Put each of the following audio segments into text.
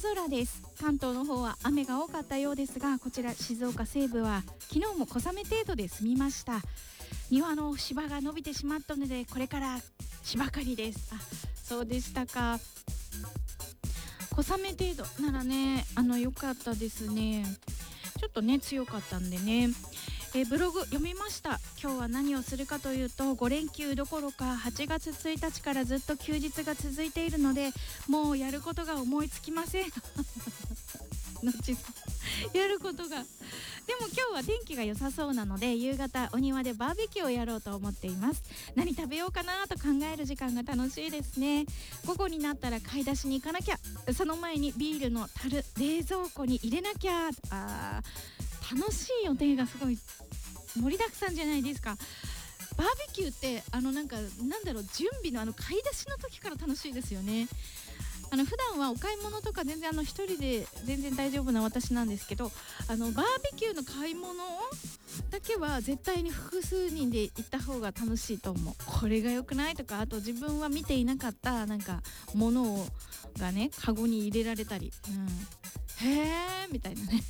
空です。関東の方は雨が多かったようですが、こちら静岡西部は昨日も小雨程度で済みました。庭の芝が伸びてしまったので、これから芝刈りです。あ、そうでしたか。小雨程度ならね、良かったですね。ちょっとね強かったんでね。ブログ読みました。今日は何をするかというと、5連休どころか8月1日からずっと休日が続いているので、もうやることが思いつきません後やることが。でも今日は天気が良さそうなので、夕方お庭でバーベキューをやろうと思っています。何食べようかなと考える時間が楽しいですね。午後になったら買い出しに行かなきゃ、その前にビールの樽冷蔵庫に入れなきゃ。楽しい予定がすごい盛りだくさんじゃないですか。バーベキューって準備の買い出しの時から楽しいですよね。普段はお買い物とか全然一人で全然大丈夫な私なんですけど、バーベキューの買い物だけは絶対に複数人で行った方が楽しいと思う。これが良くないとか、あと自分は見ていなかったものがねカゴに入れられたり、へーみたいなね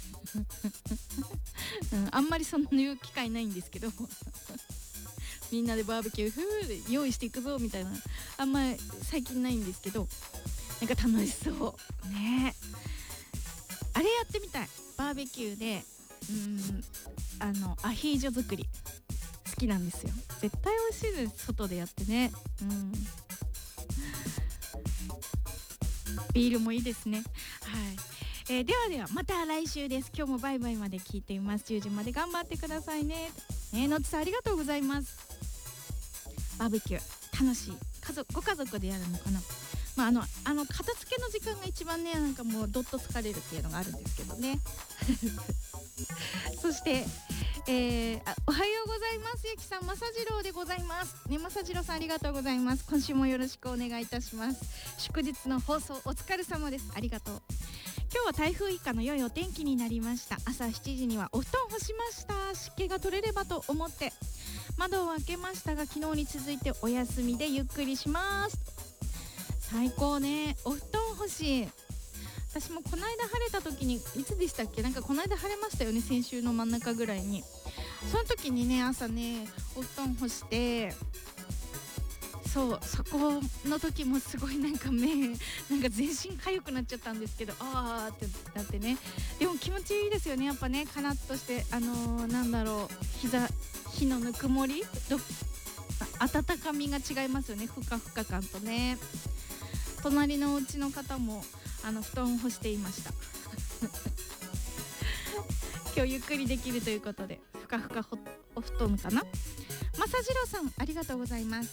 あんまりそんな言う機会ないんですけどみんなでバーベキューで用意していくぞみたいな、あんまり最近ないんですけど、楽しそうね。あれやってみたい。バーベキューでアヒージョ作り好きなんですよ。絶対美味しいです、外でやってね。ビールもいいですね。はい、ではまた来週です。今日もバイバイまで聞いています。10時まで頑張ってくださいね。のちさんありがとうございます。バーベキュー楽しい。ご家族でやるのかな。片付けの時間が一番ねもうどっと疲れるっていうのがあるんですけどねそして、おはようございます。ゆきさん、まさじろうでございますね。まさじろうさんありがとうございます。今週もよろしくお願いいたします。祝日の放送お疲れ様です。ありがとう。今日は台風以下の良いお天気になりました。朝7時にはお布団干しました。湿気が取れればと思って窓を開けましたが、昨日に続いてお休みでゆっくりします。最高ね、お布団干し。私もこの間晴れた時に、いつでしたっけ、この間晴れましたよね、先週の真ん中ぐらいに。その時にね朝ねお布団干して、そこの時もすごい目全身痒くなっちゃったんですけど、あーってなってね。でも気持ちいいですよね、やっぱね、カラッとして、日のぬくもり温かみが違いますよね、ふかふか感とね。隣のお家の方も布団を干していました今日ゆっくりできるということで、ふかふかお布団かな。まさじろうさんありがとうございます。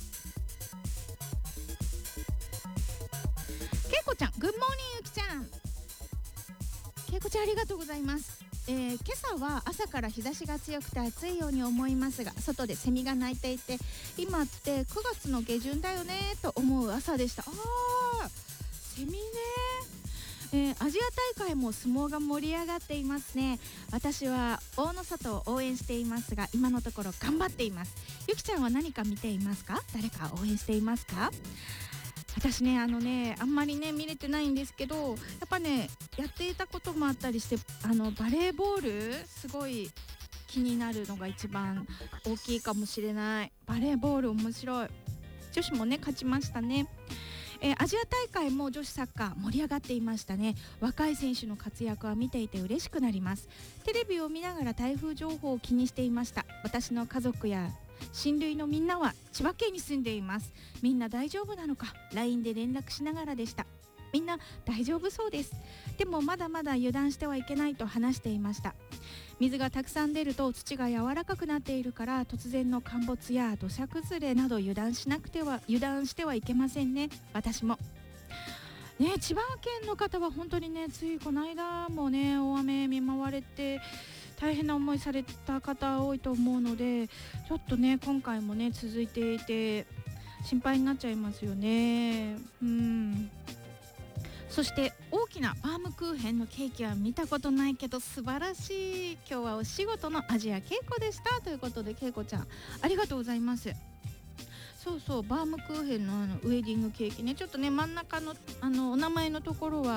けいこちゃん、グッモーニングゆきちゃん。けいこちゃんありがとうございます。今朝は朝から日差しが強くて暑いように思いますが、外でセミが鳴いていて、今って9月の下旬だよねと思う朝でした。セミね。アジア大会も相撲が盛り上がっていますね。私は大野里を応援していますが、今のところ頑張っています。ゆきちゃんは何か見ていますか？誰か応援していますか？私ねあんまりね見れてないんですけど、やっぱねやっていたこともあったりして、バレーボールすごい気になるのが一番大きいかもしれない。バレーボール面白い。女子もね勝ちましたね。アジア大会も女子サッカー盛り上がっていましたね。若い選手の活躍は見ていて嬉しくなります。テレビを見ながら台風情報を気にしていました。私の家族や親類のみんなは千葉県に住んでいます。みんな大丈夫なのか LINE で連絡しながらでした。みんな大丈夫そうです。でもまだまだ油断してはいけないと話していました。水がたくさん出ると土が柔らかくなっているから、突然の陥没や土砂崩れなど油断してはいけませんね。私もね、千葉県の方は本当にね、ついこの間もね大雨見舞われて大変な思いされた方多いと思うので、ちょっとね今回もね続いていて心配になっちゃいますよね。そして大きなバームクーヘンのケーキは見たことないけど素晴らしい。今日はお仕事のアジア恵子でしたということで、恵子ちゃんありがとうございます。そうバームクーヘンのウェディングケーキね、ちょっとね真ん中のお名前のところは